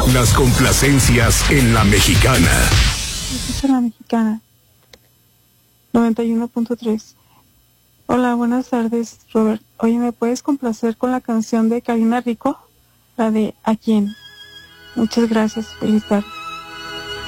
Las complacencias en La Mexicana. En La Mexicana 91.3. Hola, buenas tardes, Robert. Oye, ¿me puedes complacer con la canción de Karina Rico? La de ¿A quién? Muchas gracias, feliz tarde.